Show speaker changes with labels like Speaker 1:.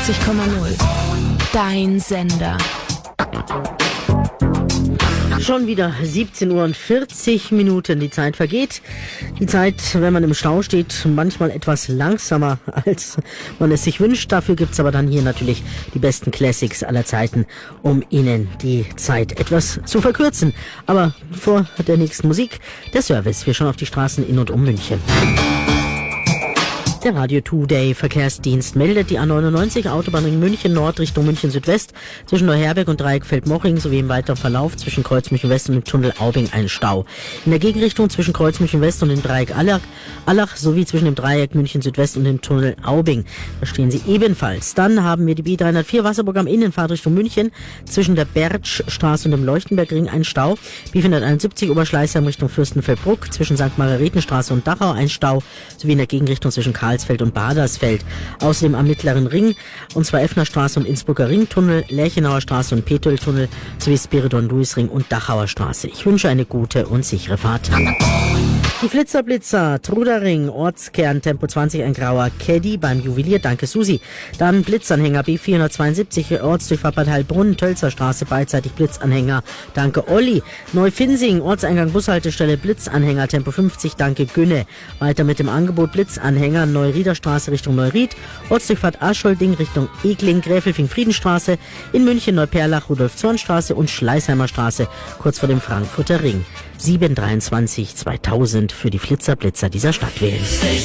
Speaker 1: Dein Sender.
Speaker 2: Schon wieder 17 Uhr und 40 Minuten. Die Zeit vergeht. Die Zeit, wenn man im Stau steht, manchmal etwas langsamer, als man es sich wünscht. Dafür gibt's aber dann hier natürlich die besten Classics aller Zeiten, um Ihnen die Zeit etwas zu verkürzen. Aber vor der nächsten Musik, der Service. Wir schauen auf die Straßen in und um München. Der Radio Today Verkehrsdienst meldet die A99 Autobahnring München Nord Richtung München Südwest zwischen Neuherberg und Dreieck Feldmoching sowie im weiteren Verlauf zwischen Kreuz München West und dem Tunnel Aubing ein Stau. In der Gegenrichtung zwischen Kreuz München West und dem Dreieck Allach sowie zwischen dem Dreieck München Südwest und dem Tunnel Aubing. Da stehen Sie ebenfalls. Dann haben wir die B304 Wasserburg am Inn in Fahrtrichtung München zwischen der Bertschstraße und dem Leuchtenbergring ein Stau. B471 Oberschleißheim Richtung Fürstenfeldbruck zwischen St. Margaretenstraße und Dachau ein Stau sowie in der Gegenrichtung zwischen Karlsfeld und Badersfeld. Außerdem am Mittleren Ring, und zwar Effner Straße und Innsbrucker Ringtunnel, Lerchenauer Straße und Petueltunnel sowie Spiridon-Luis-Ring und Dachauer Straße. Ich wünsche eine gute und sichere Fahrt. Die Blitzer, Trudering, Ortskern, Tempo 20, ein grauer Caddy beim Juwelier, danke Susi. Dann Blitzanhänger, B472, Ortsdurchfahrt Bad Heilbrunn, Tölzer Straße, beidseitig Blitzanhänger, danke Olli. Neufinsing, Ortseingang Bushaltestelle, Blitzanhänger, Tempo 50, danke Günne. Weiter mit dem Angebot Blitzanhänger, Neuriederstraße Richtung Neuried, Ortsdurchfahrt Aschholding Richtung Egling, Gräfelfing-Friedenstraße, in München Neuperlach, Rudolf-Zorn-Straße und Schleißheimer Straße, kurz vor dem Frankfurter Ring. 723 2000 für die Blitzer dieser Stadt wählen.